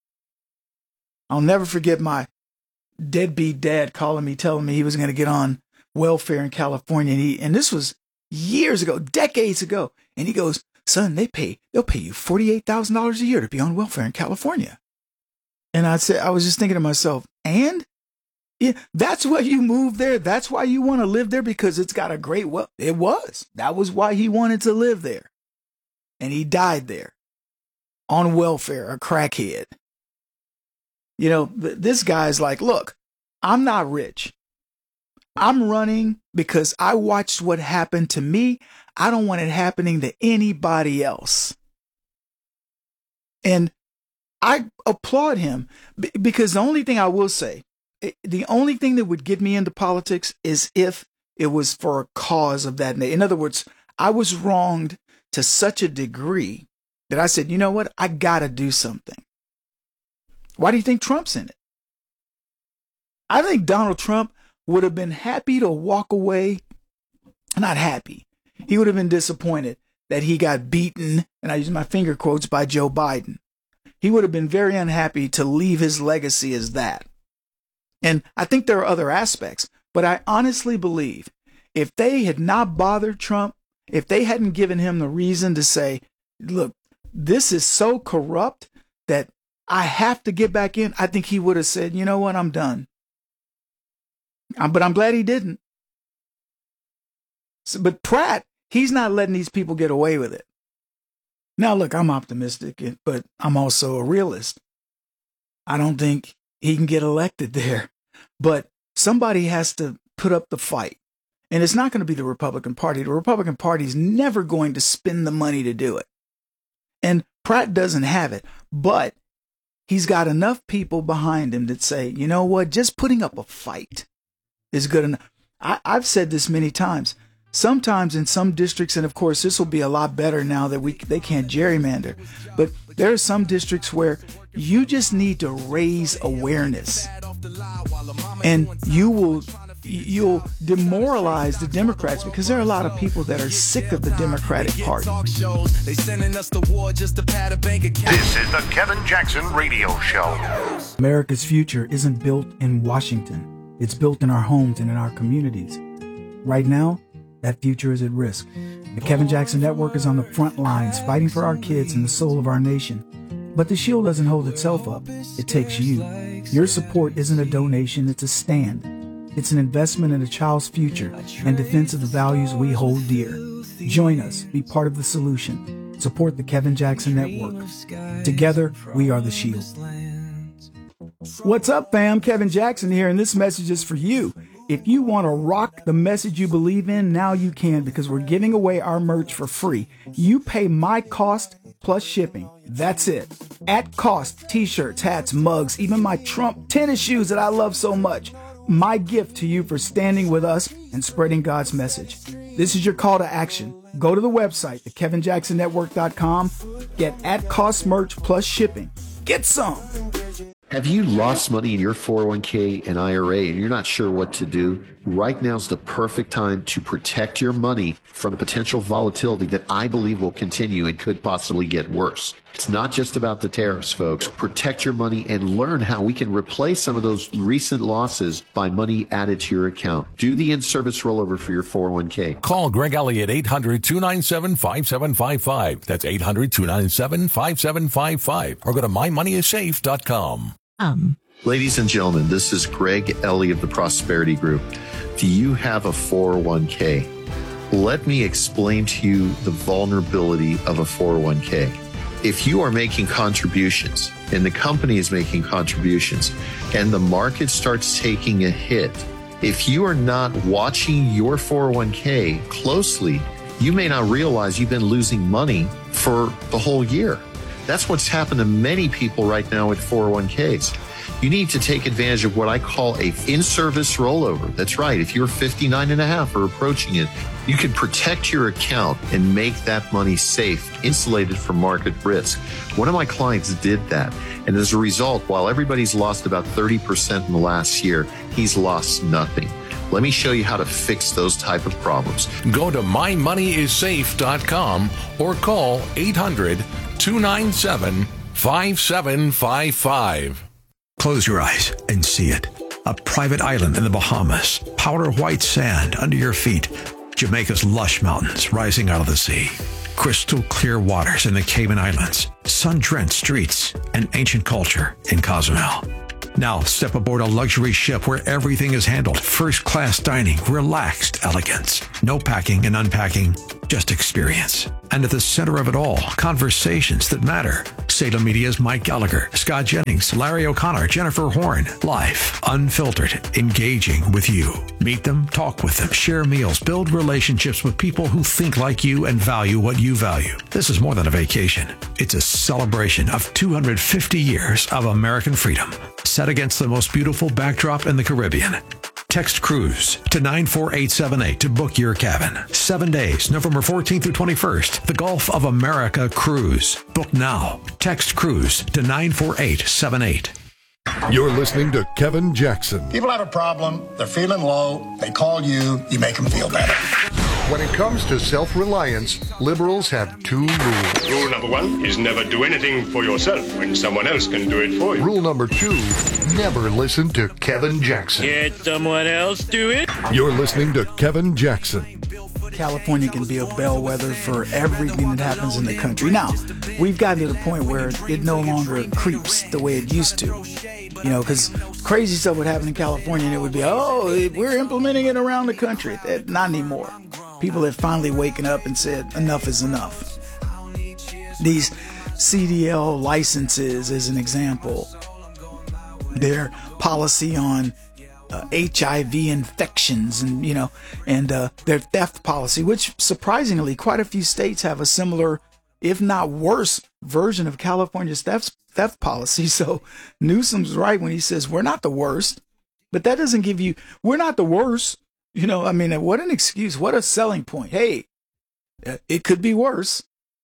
I'll never forget my deadbeat dad calling me, telling me he was going to get on welfare in California. And, he, and this was years ago, decades ago. And he goes, son, they pay, they'll pay you forty-eight thousand dollars a year to be on welfare in California. And I said, I was just thinking to myself, and Yeah, that's why you moved there. That's why you want to live there, because it's got a great well. It was. That was why he wanted to live there. And he died there on welfare, a crackhead. You know, th- this guy's like, look, I'm not rich. I'm running because I watched what happened to me. I don't want it happening to anybody else. And I applaud him b- because the only thing I will say, the only thing that would get me into politics is if it was for a cause of that. In other words, I was wronged to such a degree that I said, you know what? I got to do something. Why do you think Trump's in it? I think Donald Trump would have been happy to walk away. Not happy. He would have been disappointed that he got beaten, and I use my finger quotes, by Joe Biden. He would have been very unhappy to leave his legacy as that. And I think there are other aspects, but I honestly believe if they had not bothered Trump, if they hadn't given him the reason to say, look, this is so corrupt that I have to get back in, I think he would have said, you know what, I'm done. Um, but I'm glad he didn't. So, but Pratt, he's not letting these people get away with it. Now, look, I'm optimistic, but I'm also a realist. I don't think he can get elected there. But somebody has to put up the fight. And it's not going to be the Republican Party. The Republican Party is never going to spend the money to do it. And Pratt doesn't have it. But he's got enough people behind him that say, you know what, just putting up a fight is good enough. I, I've said this many times. Sometimes in some districts, and of course this will be a lot better now that we they can't gerrymander, but there are some districts where you just need to raise awareness, and you will you'll demoralize the Democrats, because there are a lot of people that are sick of the Democratic Party. This is the Kevin Jackson Radio Show. America's future isn't built in Washington. It's built in our homes and in our communities. Right now, that future is at risk. The Kevin Jackson Network is on the front lines, fighting for our kids and the soul of our nation. But the shield doesn't hold itself up. It takes you. Your support isn't a donation, it's a stand. It's an investment in a child's future and defense of the values we hold dear. Join us. Be part of the solution. Support the Kevin Jackson Network. Together, we are the shield. What's up, fam? Kevin Jackson here, and this message is for you. If you want to rock the message you believe in, now you can, because we're giving away our merch for free. You pay my cost plus shipping. That's it. At cost, t-shirts, hats, mugs, even my Trump tennis shoes that I love so much. My gift to you for standing with us and spreading God's message. This is your call to action. Go to the website, the kevin jackson network dot com. Get at cost merch plus shipping. Get some. Have you lost money in your four oh one k and I R A and you're not sure what to do? Right now is the perfect time to protect your money from the potential volatility that I believe will continue and could possibly get worse. It's not just about the tariffs, folks. Protect your money and learn how we can replace some of those recent losses by money added to your account. Do the in-service rollover for your four oh one k. Call Greg Elliott, eight hundred, two nine seven, five seven five five. That's eight hundred, two nine seven, five seven five five. Or go to my money is safe dot com. Um. Ladies and gentlemen, this is Greg Elliott of the Prosperity Group. Do you have a four oh one k? Let me explain to you the vulnerability of a four oh one k. If you are making contributions and the company is making contributions and the market starts taking a hit, if you are not watching your four oh one k closely, you may not realize you've been losing money for the whole year. That's what's happened to many people right now with four oh one k's. You need to take advantage of what I call a in-service rollover. That's right. If you're fifty-nine and a half or approaching it, you can protect your account and make that money safe, insulated from market risk. One of my clients did that. And as a result, while everybody's lost about thirty percent in the last year, he's lost nothing. Let me show you how to fix those type of problems. Go to my money is safe dot com or call eight hundred, two nine seven, five seven five five. Close your eyes and see it. A private island in the Bahamas, powder white sand under your feet, Jamaica's lush mountains rising out of the sea, crystal clear waters in the Cayman Islands, sun-drenched streets, and ancient culture in Cozumel. Now step aboard a luxury ship where everything is handled. First-class dining, relaxed elegance. No packing and unpacking, just experience. And at the center of it all, conversations that matter. Salem Media's Mike Gallagher, Scott Jennings, Larry O'Connor, Jennifer Horn. Live, unfiltered, engaging with you. Meet them, talk with them, share meals, build relationships with people who think like you and value what you value. This is more than a vacation. It's a celebration of two hundred fifty years of American freedom, set against the most beautiful backdrop in the Caribbean. Text cruise to nine four eight seven eight to book your cabin. Seven days, November fourteenth through twenty-first. The Gulf of America Cruise. Book now. Text cruise to nine four eight seven eight. You're listening to Kevin Jackson. People have a problem, they're feeling low, they call you, you make them feel better. When it comes to self-reliance, liberals have two rules. Rule number one is never do anything for yourself when someone else can do it for you. Rule number two, never listen to Kevin Jackson. Can't someone else do it? You're listening to Kevin Jackson. California can be a bellwether for everything that happens in the country. Now, we've gotten to the point where it no longer creeps the way it used to. You know, because crazy stuff would happen in California and it would be, oh, we're implementing it around the country. Not anymore. People have finally waken up and said, enough is enough. These C D L licenses, as an example, their policy on Uh, H I V infections and, you know, and uh, their theft policy, which surprisingly quite a few states have a similar, if not worse, version of California's theft, theft policy. So Newsom's right when he says we're not the worst, but that doesn't give you, we're not the worst. You know, I mean, what an excuse. What a selling point. Hey, it could be worse.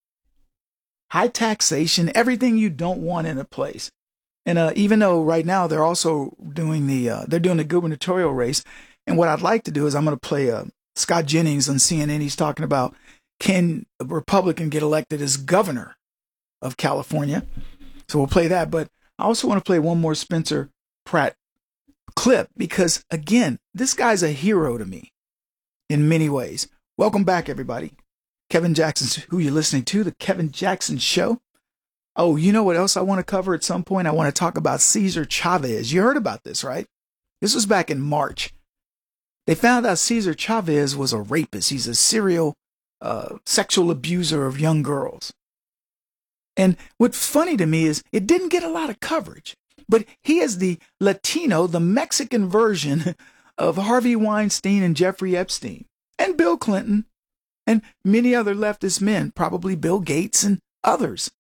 High taxation, everything you don't want in a place. And uh, even though right now they're also doing the uh, they're doing the gubernatorial race, and what I'd like to do is I'm going to play uh, Scott Jennings on C N N. He's talking about, can a Republican get elected as governor of California? So we'll play that. But I also want to play one more Spencer Pratt clip because, again, this guy's a hero to me in many ways. Welcome back, everybody. Kevin Jackson's who you're listening to, the Kevin Jackson Show. Oh, you know what else I want to cover at some point? I want to talk about Cesar Chavez. You heard about this, right? This was back in March. They found out Cesar Chavez was a rapist. He's a serial uh, sexual abuser of young girls. And what's funny to me is it didn't get a lot of coverage, but he is the Latino, the Mexican version of Harvey Weinstein and Jeffrey Epstein and Bill Clinton and many other leftist men, probably Bill Gates and others.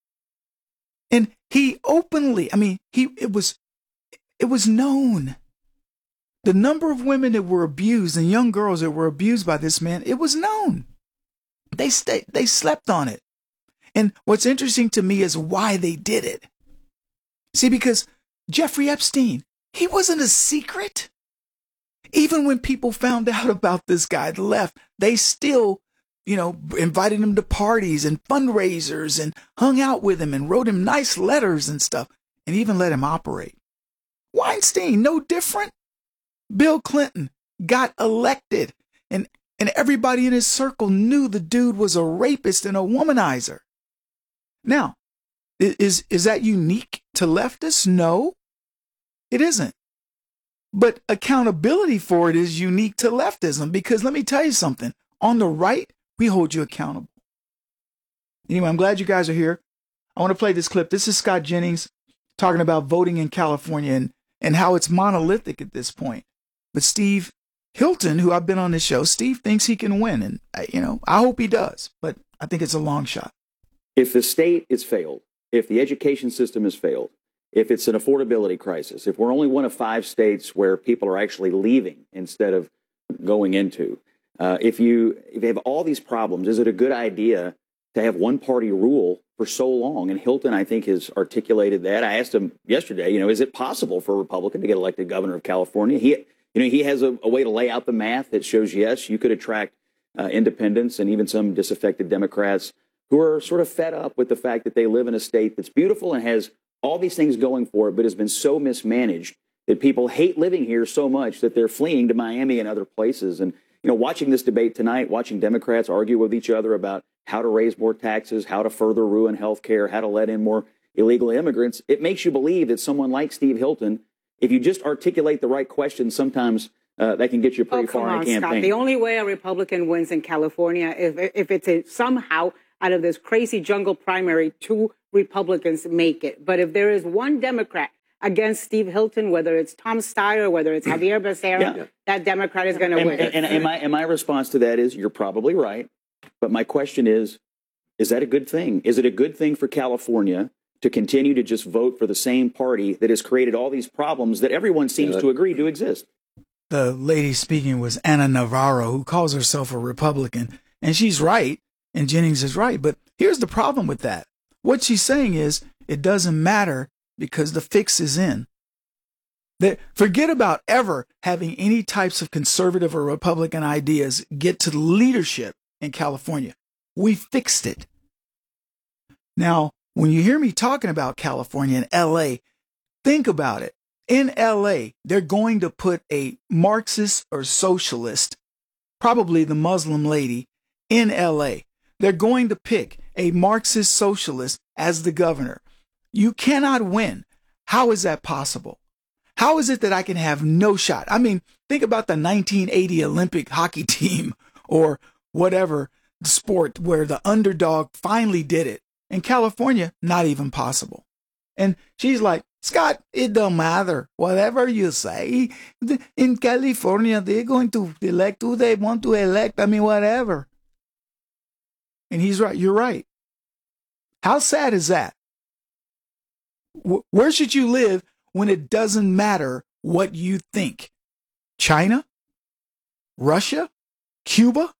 And he openly, I mean, he it was it was known. The number of women that were abused and young girls that were abused by this man, it was known. They stay, they slept on it. And what's interesting to me is why they did it. See, because Jeffrey Epstein, he wasn't a secret. Even when people found out about this guy, the left, they still, you know, invited him to parties and fundraisers and hung out with him and wrote him nice letters and stuff and even let him operate. Weinstein, no different. Bill Clinton got elected and, and everybody in his circle knew the dude was a rapist and a womanizer. Now, is, is that unique to leftists? No, it isn't. But accountability for it is unique to leftism because let me tell you something. On the right, we hold you accountable. Anyway, I'm glad you guys are here. I want to play this clip. This is Scott Jennings talking about voting in California and, and how it's monolithic at this point. But Steve Hilton, who I've been on this show, Steve thinks he can win. And, you know, I hope he does, but I think it's a long shot. If the state is failed, if the education system has failed, if it's an affordability crisis, if we're only one of five states where people are actually leaving instead of going into, uh, if you if you have all these problems, is it a good idea to have one party rule for so long? And Hilton, I think, has articulated that. I asked him yesterday, you know, is it possible for a Republican to get elected governor of California? He, you know, he has a, a way to lay out the math that shows, yes, you could attract uh, independents and even some disaffected Democrats who are sort of fed up with the fact that they live in a state that's beautiful and has all these things going for it, but has been so mismanaged that people hate living here so much that they're fleeing to Miami and other places. And, you know, watching this debate tonight, watching Democrats argue with each other about how to raise more taxes, how to further ruin health care, how to let in more illegal immigrants, it makes you believe that someone like Steve Hilton If you just articulate the right questions, sometimes uh, that can get you pretty oh, far on, in a campaign. Scott. The only way a Republican wins in California is if it's a, somehow out of this crazy jungle primary, two Republicans make it. But if there is one Democrat against Steve Hilton, whether it's Tom Steyer, whether it's Javier Becerra, yeah. that Democrat is going to win. And, and, and, my, and my response to that is, you're probably right. But my question is, is that a good thing? Is it a good thing for California to continue to just vote for the same party that has created all these problems that everyone seems yeah. to agree do exist? The lady speaking was Anna Navarro, who calls herself a Republican. And she's right, and Jennings is right. But here's the problem with that. What she's saying is, it doesn't matter because the fix is in. That forget about ever having any types of conservative or Republican ideas get to leadership in California. We fixed it. Now, when you hear me talking about California and L A, think about it. In L A, they're going to put a Marxist or socialist, probably the Muslim lady, in L A. They're going to pick a Marxist socialist as the governor. You cannot win. How is that possible? How is it that I can have no shot? I mean, think about the nineteen eighty Olympic hockey team or whatever sport where the underdog finally did it. In California, not even possible. And she's like, Scott, it don't matter. Whatever you say. In California, they're going to elect who they want to elect. I mean, whatever. And he's right. You're right. How sad is that? Where should you live when it doesn't matter what you think? China? Russia? Cuba?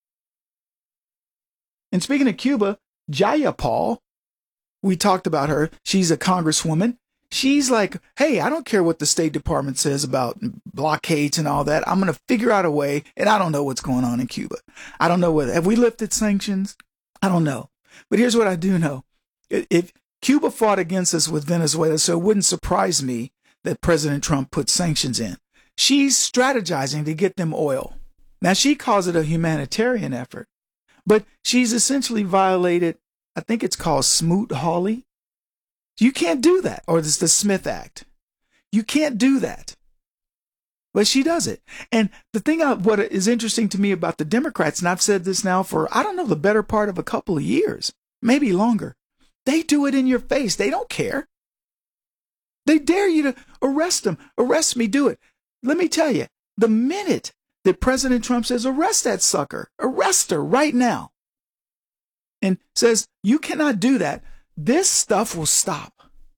And speaking of Cuba, Jayapal, we talked about her. She's a congresswoman. She's like, hey, I don't care what the State Department says about blockades and all that. I'm going to figure out a way. And I don't know what's going on in Cuba. I don't know whether, have we lifted sanctions? I don't know. But here's what I do know. If Cuba fought against us with Venezuela, so it wouldn't surprise me that President Trump put sanctions in. She's strategizing to get them oil. Now, she calls it a humanitarian effort, but she's essentially violated, I think it's called Smoot-Hawley. You can't do that, or it's the Smith Act. You can't do that. But she does it. And the thing, I, what is interesting to me about the Democrats, and I've said this now for, I don't know, the better part of a couple of years, maybe longer. They do it in your face. They don't care. They dare you to arrest them. Arrest me, do it. Let me tell you, the minute that President Trump says, arrest that sucker, arrest her right now, and says, you cannot do that, this stuff will stop.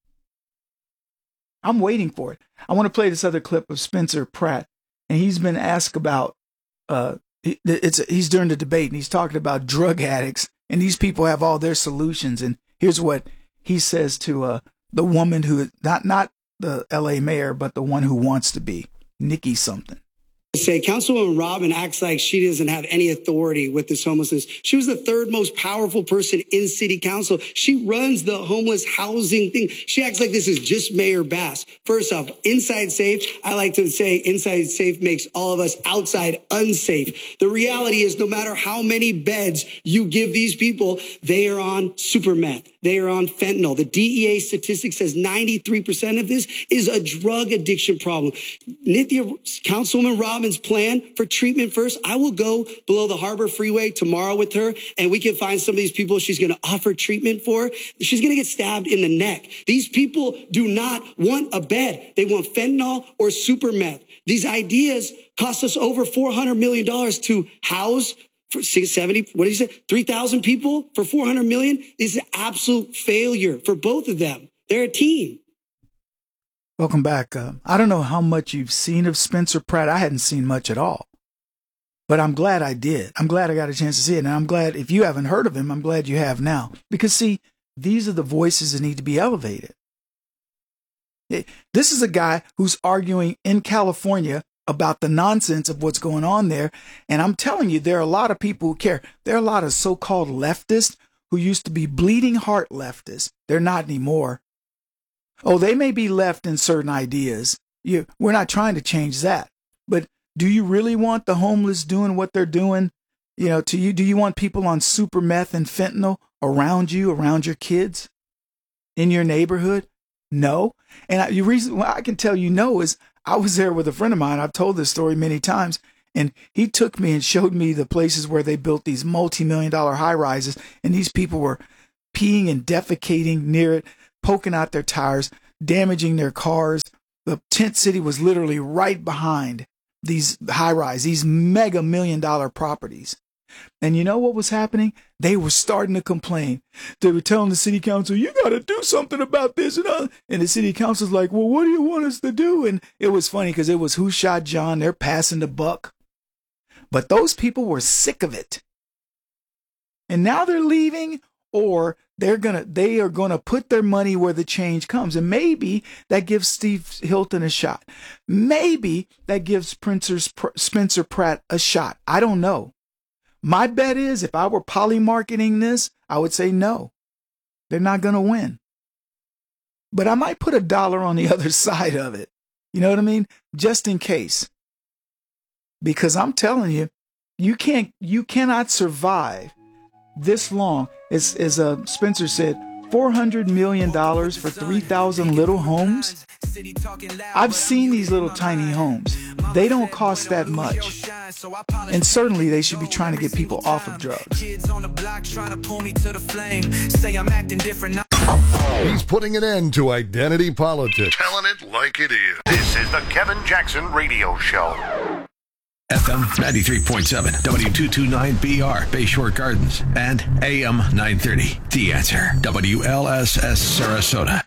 I'm waiting for it. I want to play this other clip of Spencer Pratt, and he's been asked about, uh, it's he's during the debate, and he's talking about drug addicts, and these people have all their solutions, and here's what he says to uh, the woman who, not not the L A mayor, but the one who wants to be, Nikki something. Say Councilwoman Robin acts like she doesn't have any authority with this homelessness. She was the third most powerful person in city council. She runs the homeless housing thing. She acts like this is just Mayor Bass. First off, inside safe. I like to say inside safe makes all of us outside unsafe. The reality is no matter how many beds you give these people, they are on super meth. They are on fentanyl. The D E A statistic says ninety-three percent of this is a drug addiction problem. Nithya, Councilwoman Robin's plan for treatment first, I will go below the Harbor Freeway tomorrow with her, and we can find some of these people she's going to offer treatment for. She's going to get stabbed in the neck. These people do not want a bed. They want fentanyl or super meth. These ideas cost us over four hundred million dollars to house for seventy, what did you say? three thousand people for four hundred million dollars is an absolute failure for both of them. They're a team. Welcome back. Uh, I don't know how much you've seen of Spencer Pratt. I hadn't seen much at all, but I'm glad I did. I'm glad I got a chance to see it. And I'm glad if you haven't heard of him, I'm glad you have now, because see, these are the voices that need to be elevated. This is a guy who's arguing in California about the nonsense of what's going on there. And I'm telling you, there are a lot of people who care. There are a lot of so-called leftists who used to be bleeding heart leftists. They're not anymore. Oh, they may be left in certain ideas. You, we're not trying to change that. But do you really want the homeless doing what they're doing? You know, to you, do you want people on super meth and fentanyl around you, around your kids, in your neighborhood? No. And I, the reason why I can tell you no is I was there with a friend of mine. I've told this story many times. And he took me and showed me the places where they built these multi-million dollar high rises. And these people were peeing and defecating near it, poking out their tires, damaging their cars. The tent city was literally right behind these high rise, these mega million dollar properties. And you know what was happening? They were starting to complain. They were telling the city council, you got to do something about this. And, uh, and the city council's like, well, what do you want us to do? And it was funny because it was Who Shot John? They're passing the buck. But those people were sick of it. And now they're leaving, or they're gonna they are gonna put their money where the change comes. And maybe that gives Steve Hilton a shot. Maybe that gives Spencer Pratt a shot. I don't know. My bet is if I were poly-marketing this, I would say no. They're not gonna win. But I might put a dollar on the other side of it. You know what I mean? Just in case. Because I'm telling you, you can't, you cannot survive this long. As, as uh, Spencer said, four hundred million dollars for three thousand little homes. I've seen these little tiny homes. They don't cost that much. And certainly they should be trying to get people off of drugs. He's putting an end to identity politics. Telling it like it is. This is the Kevin Jackson Radio Show. F M ninety-three point seven, W two twenty-nine B R, Bayshore Gardens, and A M nine thirty, The Answer, W L S S Sarasota.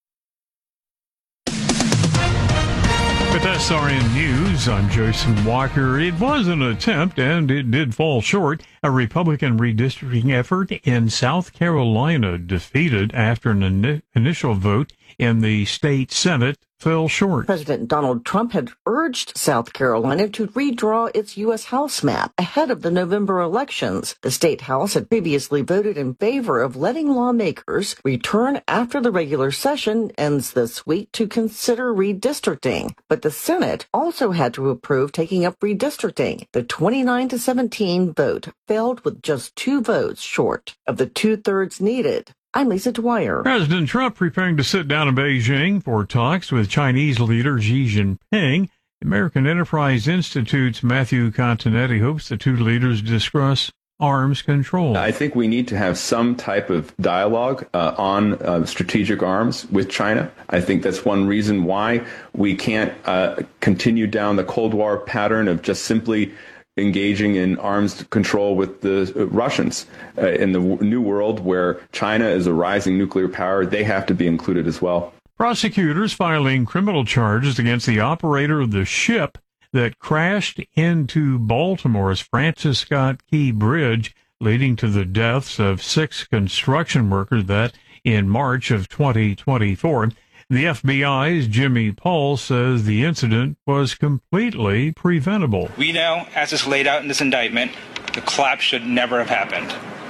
With S R N News, I'm Jason Walker. It was an attempt, and it did fall short. A Republican redistricting effort in South Carolina defeated after an in- initial vote in the state Senate fell short. President Donald Trump had urged South Carolina to redraw its U S House map ahead of the November elections. The state House had previously voted in favor of letting lawmakers return after the regular session ends this week to consider redistricting. But the Senate also had to approve taking up redistricting. The twenty-nine to seventeen vote failed with just two votes short of the two-thirds needed. I'm Lisa Dwyer. President Trump preparing to sit down in Beijing for talks with Chinese leader Xi Jinping. American Enterprise Institute's Matthew Continetti hopes the two leaders discuss arms control. I think we need to have some type of dialogue uh, on uh, strategic arms with China. I think that's one reason why we can't uh, continue down the Cold War pattern of just simply engaging in arms control with the Russians. Uh, in the w- new world where China is a rising nuclear power, they have to be included as well. Prosecutors filing criminal charges against the operator of the ship that crashed into Baltimore's Francis Scott Key Bridge, leading to the deaths of six construction workers that in March of twenty twenty-four. The F B I's Jimmy Paul says the incident was completely preventable. We know, as is laid out in this indictment, the collapse should never have happened.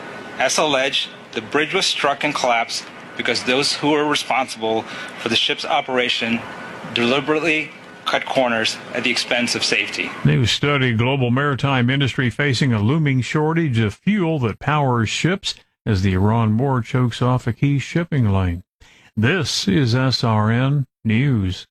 As alleged, the bridge was struck and collapsed because those who were responsible for the ship's operation deliberately cut corners at the expense of safety. New study, global maritime industry facing a looming shortage of fuel that powers ships as the Iran war chokes off a key shipping lane. This is S R N News.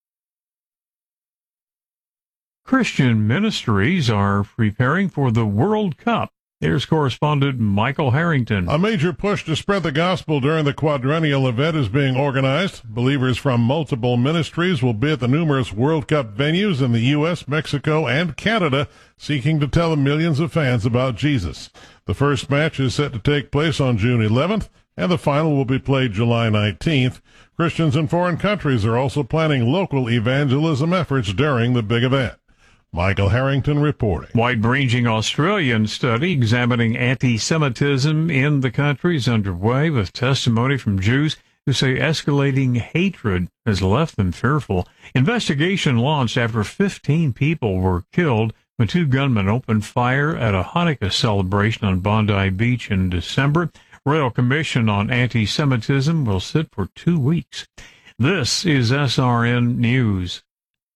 Christian ministries are preparing for the World Cup. Here's correspondent Michael Harrington. A major push to spread the gospel during the quadrennial event is being organized. Believers from multiple ministries will be at the numerous World Cup venues in the U S, Mexico, and Canada, seeking to tell millions of fans about Jesus. The first match is set to take place on June eleventh, and the final will be played July nineteenth. Christians in foreign countries are also planning local evangelism efforts during the big event. Michael Harrington reporting. Wide-ranging Australian study examining anti-Semitism in the country is underway, with testimony from Jews who say escalating hatred has left them fearful. Investigation launched after fifteen people were killed when two gunmen opened fire at a Hanukkah celebration on Bondi Beach in December. Royal Commission on Anti-Semitism will sit for two weeks. This is S R N News.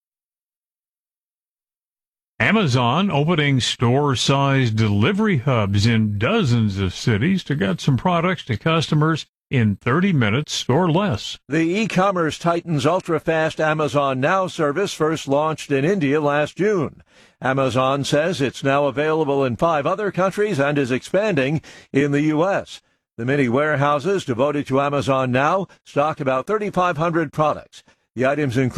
Amazon opening store-sized delivery hubs in dozens of cities to get some products to customers in thirty minutes or less. The e-commerce titan's ultra-fast Amazon Now service first launched in India last June. Amazon says it's now available in five other countries and is expanding in the U S. The many warehouses devoted to Amazon Now stock about thirty-five hundred products. The items include